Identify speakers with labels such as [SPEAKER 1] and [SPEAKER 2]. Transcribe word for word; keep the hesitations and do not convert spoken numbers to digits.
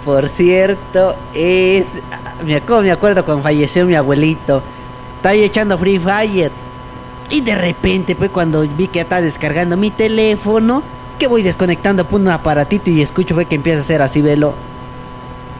[SPEAKER 1] por cierto, es... Me, como me acuerdo cuando falleció mi abuelito. Estaba yo echando Free Fire. Y de repente, pues, cuando vi que estaba descargando mi teléfono, que voy desconectando, pongo un aparatito y escucho, ve que empieza a hacer así, velo.